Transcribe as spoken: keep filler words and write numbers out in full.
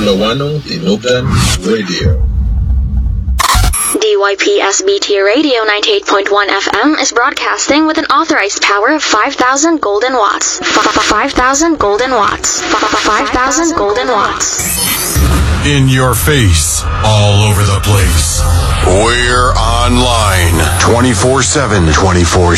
Bulawano Tinubdan Radio. D Y P S B T Radio ninety-eight point one F M is broadcasting with an authorized power of five thousand golden watts. five thousand golden watts. five thousand golden watts. In your face, all over the place. We're online twenty-four seven, twenty-four